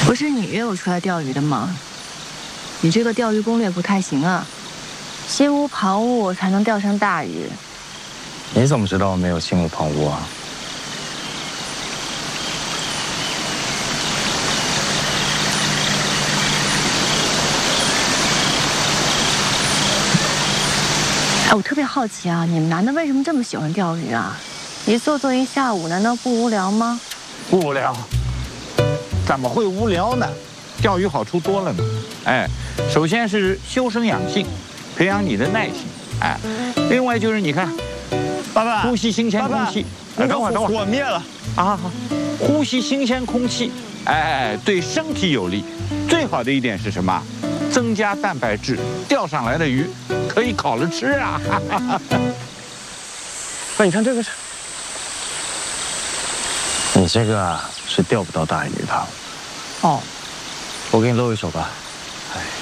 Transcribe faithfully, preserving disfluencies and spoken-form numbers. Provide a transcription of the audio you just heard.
不是你约我出来钓鱼的吗？你这个钓鱼攻略不太行啊，心无旁骛才能钓上大鱼。 你怎么知道我没有心无旁骛啊？ 哎，我特别好奇啊，你们男的为什么这么喜欢钓鱼啊？一坐坐一下午，难道不无聊吗？ 不无聊，怎么会无聊呢？钓鱼好处多了呢。哎，首先是修身养性，培养你的耐性。哎，另外就是你看， 爸爸， 呼吸新鲜空气。哎，等会儿，等会儿， 火灭了啊！呼吸新鲜空气，哎，对身体有利。最好的一点是什么？增加蛋白质，钓上来的鱼可以烤了吃啊！ 那你看这个是，你这个啊是钓不到大鱼的。 哦， 我给你露一手吧。哎。